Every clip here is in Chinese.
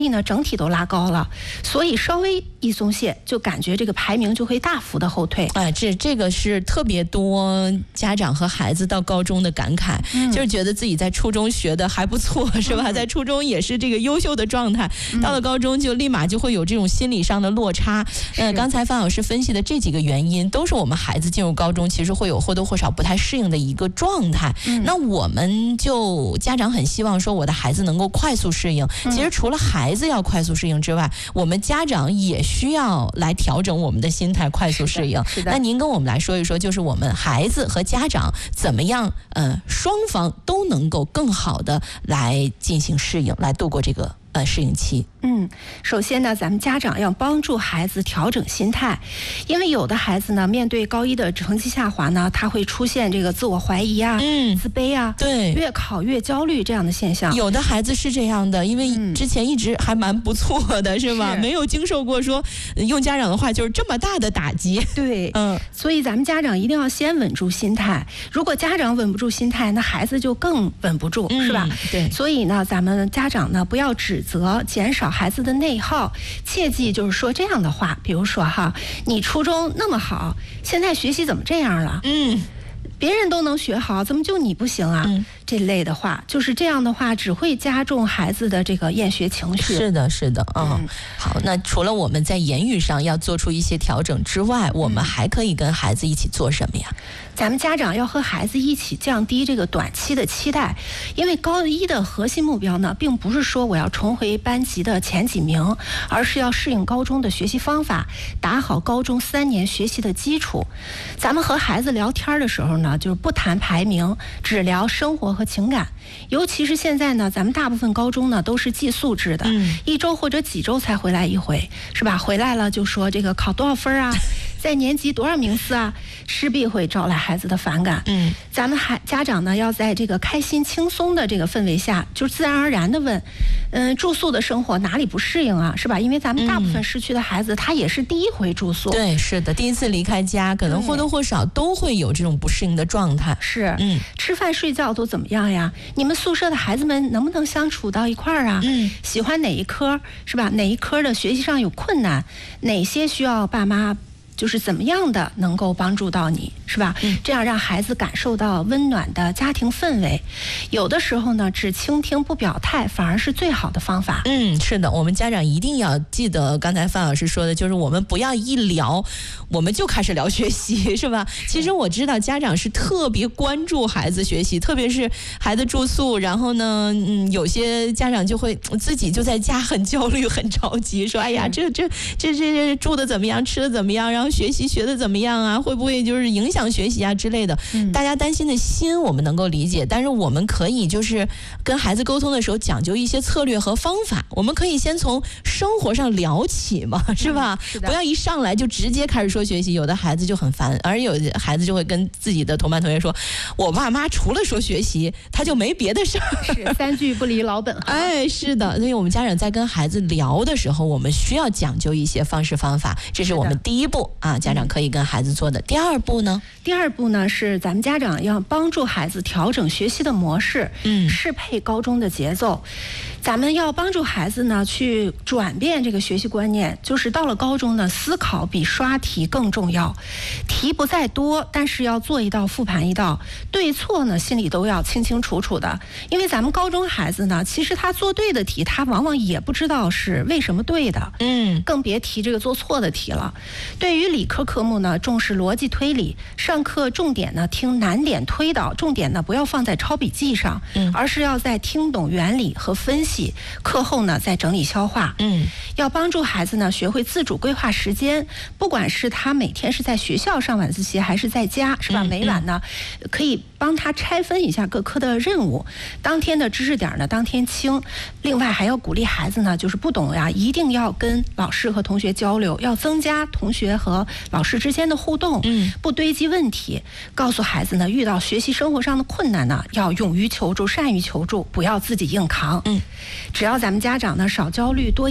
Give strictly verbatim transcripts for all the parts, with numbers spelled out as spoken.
力呢整体都拉高了，所以稍微一松懈，就感觉这个排名就会大幅的后退。 哎，这这个是特别多家长和孩子到高中的感慨，嗯、就是觉得自己在初中学的还不错，是吧？嗯、在初中也是这个优秀的状态，嗯、到了高中就立马就会有这种心理上的落差。呃，刚才范老师分析的这几个原因，都是我们孩子进入高中其实会有或多或少不太适应的一个状态。嗯、那我们就家长很希望说我的孩子能够快速适应。嗯、其实除了孩子要快速适应之外，我们家长也需要来调整我们的心态，快速适应。 是的。 那您跟我们来说一说，就是我们孩子和家长怎么样，呃，双方都能够更好的来进行适应，来度过这个呃适应期。 嗯，首先呢，咱们家长要帮助孩子调整心态，因为有的孩子呢，面对高一的成绩下滑呢，他会出现这个自我怀疑啊、嗯、自卑啊， 对， 越考越焦虑这样的现象。 有的孩子是这样的，因为之前一直还蛮不错的，嗯、是吧？是没有经受过说用家长的话就是这么大的打击。 对，嗯，所以咱们家长一定要先稳住心态。如果家长稳不住心态，那孩子就更稳不住，嗯、是吧？ 对。 所以呢，咱们家长呢，不要指责，减少孩子的内耗，切记就是说这样的话，比如说哈，你初中那么好，现在学习怎么这样了？嗯，别人都能学好，怎么就你不行啊？嗯、这类的话，就是这样的话，只会加重孩子的这个厌学情绪。 是的，是的，嗯。嗯好，那除了我们在言语上要做出一些调整之外，我们还可以跟孩子一起做什么呀？ 咱们家长要和孩子一起降低这个短期的期待，因为高一的核心目标呢，并不是说我要重回班级的前几名，而是要适应高中的学习方法，打好高中三年学习的基础。咱们和孩子聊天的时候呢，就是不谈排名，只聊生活和情感。尤其是现在呢，咱们大部分高中呢都是寄宿制的，嗯、一周或者几周才回来一回，是吧？回来了就说这个考多少分啊，在年级多少名次啊，势必会招来孩子的反感。嗯，咱们孩家长呢，要在这个开心轻松的这个氛围下，就自然而然的问，嗯，住宿的生活哪里不适应啊，是吧？因为咱们大部分市区的孩子，嗯、他也是第一回住宿， 对，是的，第一次离开家，可能或多或少都会有这种不适应的状态。 是，嗯，吃饭睡觉都怎么样呀？你们宿舍的孩子们能不能相处到一块儿啊？嗯，喜欢哪一科，是吧？哪一科的学习上有困难，哪些需要爸妈就是怎么样的能够帮助到你，是吧？嗯、这样让孩子感受到温暖的家庭氛围。有的时候呢，只倾听不表态，反而是最好的方法。 嗯，是的，我们家长一定要记得刚才范老师说的，就是我们不要一聊，我们就开始聊学习，是吧？其实我知道家长是特别关注孩子学习，特别是孩子住宿，然后呢，嗯，有些家长就会自己就在家很焦虑、很着急，说：“哎呀，这这这这住的怎么样，吃的怎么样，然后学习学的怎么样啊？会不会就是影响学习啊之类的？”嗯、大家担心的心我们能够理解，但是我们可以就是跟孩子沟通的时候讲究一些策略和方法。我们可以先从生活上聊起嘛，是吧？嗯、是不要一上来就直接开始说学习，有的孩子就很烦，而有的孩子就会跟自己的同班同学说：“我爸妈除了说学习，他就没别的事儿。” 是三句不离老本行。 哎，是的，所以我们家长在跟孩子聊的时候，我们需要讲究一些方式方法，这是我们第一步啊，家长可以跟孩子做的。第二步呢？ 第二步呢是咱们家长要帮助孩子调整学习的模式，嗯，适配高中的节奏。咱们要帮助孩子呢去转变这个学习观念，就是到了高中呢，思考比刷题更重要。题不在多，但是要做一道复盘一道，对错呢心里都要清清楚楚的。因为咱们高中孩子呢，其实他做对的题，他往往也不知道是为什么对的，嗯，更别提这个做错的题了。对于理科科目呢，重视逻辑推理，上课重点呢听难点推导，重点呢不要放在抄笔记上，嗯，而是要在听懂原理和分析，课后呢再整理消化。嗯，要帮助孩子呢学会自主规划时间，不管是他每天是在学校上晚自习还是在家，是吧？每晚呢可以帮他拆分一下各科的任务，当天的知识点呢当天清。另外还要鼓励孩子呢，就是不懂呀，一定要跟老师和同学交流，要增加同学和老师之间的互动，嗯，不堆积问题。告诉孩子呢，遇到学习生活上的困难呢，要勇于求助，善于求助，不要自己硬扛。嗯，只要咱们家长呢少焦虑，多引导，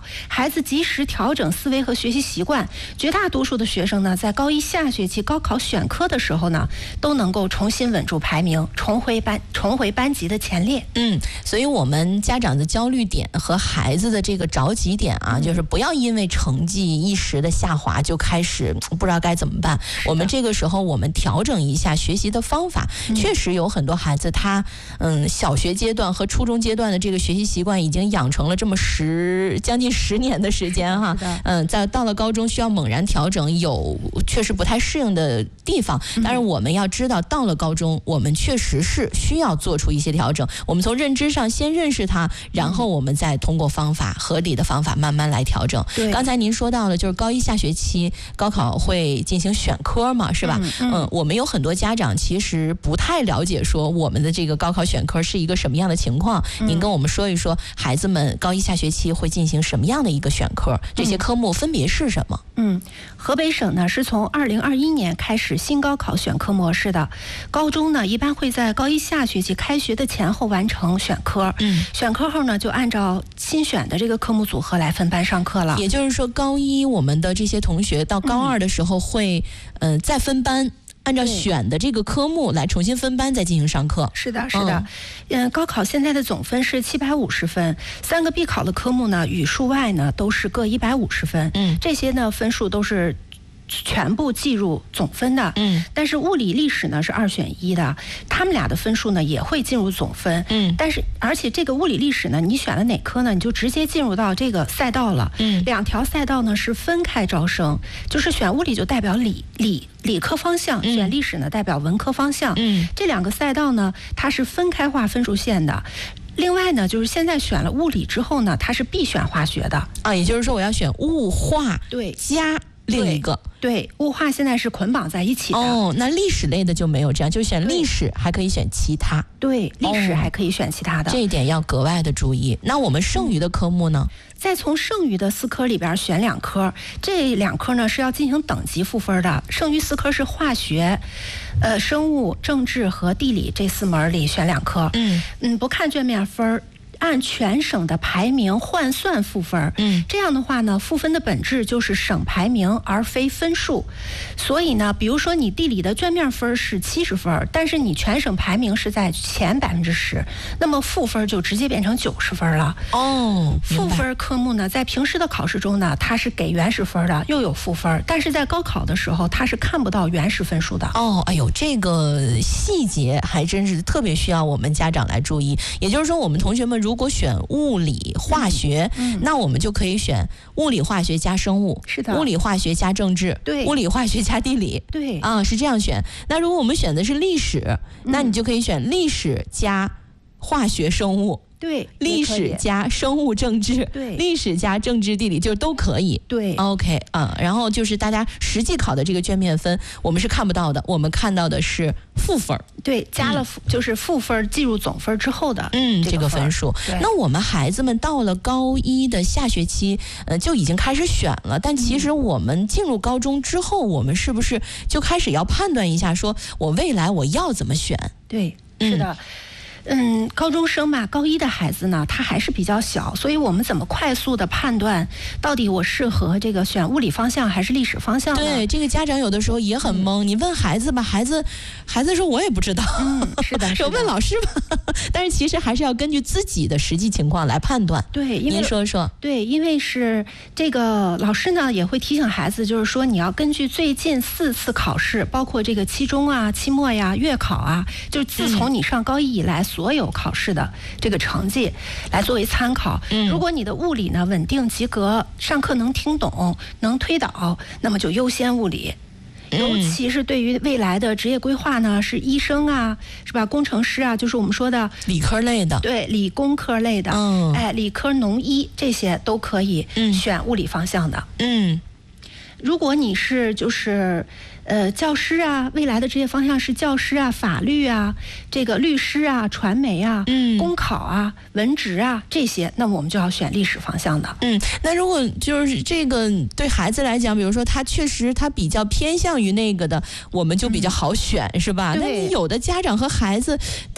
孩子及时调整思维和学习习惯，绝大多数的学生呢，在高一下学期高考选科的时候呢，都能够重新稳住排名，重回班重回班级的前列。 嗯，所以我们家长的焦虑点和孩子的这个着急点啊，嗯、就是不要因为成绩一时的下滑就开始不知道该怎么办。我们这个时候我们调整一下学习的方法，嗯、确实有很多孩子他嗯小学阶段和初中阶段的这个学习习惯已经养成了这么十将近十年的时间哈，嗯，在到了高中需要猛然调整，有确实不太适应的地方，但是我们要知道，到了高中我们确实是需要做出一些调整。我们从认知上先认识它，然后我们再通过方法合理的方法慢慢来调整。刚才您说到了，就是高一下学期高考会进行选科嘛，是吧？嗯，嗯我们有很多家长其实不太了解说我们的这个高考选科是一个什么样的情况。嗯、您跟我们说一说，孩子们高一下学期会进行什么样的一个选科？这些科目分别是什么？ 嗯，河北省呢是从二零二一年开始新高考选科模式的，高中呢一般会在高一下学期开学的前后完成选科。嗯，选科后呢就按照新选的这个科目组合来分班上课了。 也就是说，高一我们的这些同学到高二的时候会，嗯、呃，再分班。按照选的这个科目来重新分班，再进行上课。 是的，是的。嗯，高考现在的总分是七百五十分，三个必考的科目呢，语数外呢都是各一百五十分。嗯，这些呢分数都是全部计入总分的。嗯，但是物理历史呢是二选一的，他们俩的分数呢也会进入总分。嗯，但是而且这个物理历史呢，你选了哪科呢，你就直接进入到这个赛道了。嗯，两条赛道呢是分开招生，就是选物理就代表理理。理科方向，选历史呢代表文科方向。嗯，这两个赛道呢，它是分开划分数线的。另外呢，就是现在选了物理之后呢，它是必选化学的啊，也就是说我要选物化对加另一个。 对，物化现在是捆绑在一起的。 哦，那历史类的就没有这样，就选历史还可以选其他。 对，历史还可以选其他的。 哦、这一点要格外的注意。那我们剩余的科目呢？ 嗯再从剩余的四科里边选两科，这两科呢是要进行等级赋分的。剩余四科是化学、呃生物、政治和地理这四门里选两科。嗯嗯，不看卷面分，按全省的排名换算赋分。嗯，这样的话呢，赋分的本质就是省排名而非分数。所以呢，比如说你地理的卷面分是七十分，但是你全省排名是在前百分之十，那么赋分就直接变成九十分了。 哦， 赋分科目呢，在平时的考试中呢，它是给原始分的，又有赋分，但是在高考的时候，它是看不到原始分数的。 哦，哎呦，这个细节还真是特别需要我们家长来注意。也就是说，我们同学们如果选物理化学，嗯嗯、那我们就可以选物理化学加生物， 是的， 物理化学加政治， 对， 物理化学加地理， 对， 啊，是这样选。那如果我们选的是历史，嗯、那你就可以选历史加化学生物。 对， 历史加生物政治， 对， 历史加政治地理，就是都可以。 对 ，OK 啊、嗯，然后就是大家实际考的这个卷面分，我们是看不到的，我们看到的是赋分。 对，加了、嗯、就是赋分计入总分之后的嗯这个分数。那我们孩子们到了高一的下学期，呃就已经开始选了，但其实我们进入高中之后，我们是不是就开始要判断一下，说我未来我要怎么选？ 对，是的。嗯嗯，高中生吧，高一的孩子呢，他还是比较小，所以我们怎么快速的判断到底我适合这个选物理方向还是历史方向呢？ 对，这个家长有的时候也很懵。嗯、你问孩子吧，孩子孩子说我也不知道。 嗯，是的，是的。 问老师吧，但是其实还是要根据自己的实际情况来判断。 对，因为您说说。 对，因为是这个老师呢也会提醒孩子，就是说你要根据最近四次考试，包括这个期中啊、期末呀、月考啊，就是自从你上高一以来。嗯所有考试的这个成绩来作为参考。嗯，如果你的物理呢稳定及格，上课能听懂，能推导，那么就优先物理。尤其是对于未来的职业规划呢，是医生啊，是吧？工程师啊，就是我们说的理科类的， 对，理工科类的，嗯，哎，理科、农医这些都可以选物理方向的。嗯，如果你是就是。呃，教师啊，未来的职业方向是教师啊、法律啊、这个律师啊、传媒啊、嗯、公考啊、文职啊这些，那么我们就要选历史方向的。 嗯，那如果就是这个对孩子来讲，比如说他确实他比较偏向于那个的，我们就比较好选，嗯、是吧？那你有的家长和孩子他。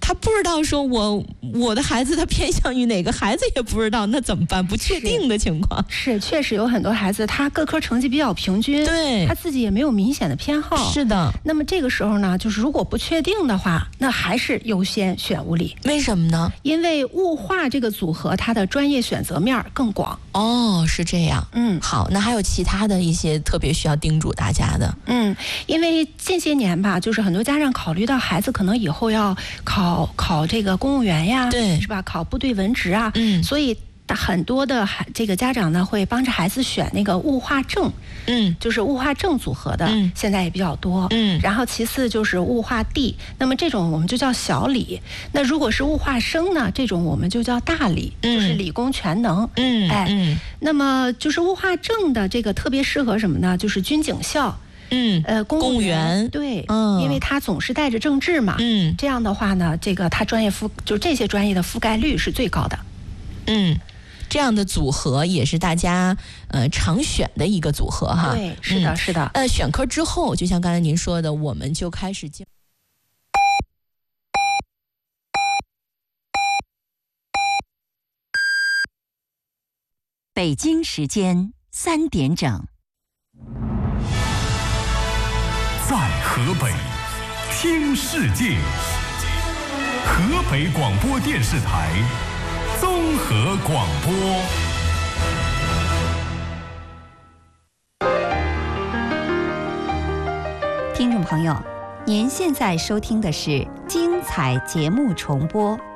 他不知道说我我的孩子他偏向于哪个，孩子也不知道，那怎么办？不确定的情况。 是，是确实有很多孩子他各科成绩比较平均， 对， 他自己也没有明显的偏好。 是的。 那么这个时候呢，就是如果不确定的话，那还是优先选物理。 为什么呢？ 因为物化这个组合它的专业选择面更广。 哦，是这样。 嗯， 好，那还有其他的一些特别需要叮嘱大家的。 嗯，因为近些年吧，就是很多家长考虑到孩子可能以后要考考这个公务员呀， 对， 是吧？考部队文职啊， 嗯， 所以很多的孩这个家长呢会帮着孩子选那个物化正， 嗯， 就是物化正组合的， 嗯， 现在也比较多， 嗯， 然后其次就是物化地，那么这种我们就叫小理。那如果是物化生呢，这种我们就叫大理，嗯，就是理工全能， 嗯， 哎， 嗯， 那么就是物化正的这个特别适合什么呢？就是军警校。 嗯， 呃，公务员， 公务员对， 嗯， 因为他总是带着政治嘛， 嗯， 这样的话呢，这个他专业覆就这些专业的覆盖率是最高的， 嗯，这样的组合也是大家呃常选的一个组合哈。 对，是的，嗯、是的。 呃，选科之后，就像刚才您说的，我们就开始进。 北京时间三点整。 在河北听世界，河北广播电视台综合广播。 听众朋友，您现在收听的是精彩节目重播。